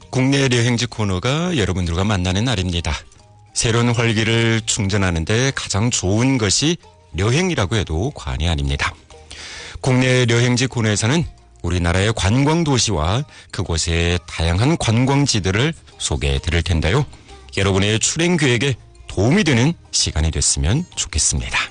국내 여행지 코너가 여러분들과 만나는 날입니다. 새로운 활기를 충전하는 데 가장 좋은 것이 여행이라고 해도 과언이 아닙니다. 국내 여행지 코너에서는 우리나라의 관광도시와 그곳의 다양한 관광지들을 소개해 드릴 텐데요. 여러분의 출행 계획에 도움이 되는 시간이 됐으면 좋겠습니다.